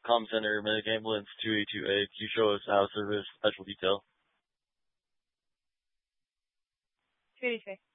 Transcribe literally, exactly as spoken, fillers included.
comm center, medic ambulance two eighty-two A. Can you show us out of service, special detail? two eighty-two.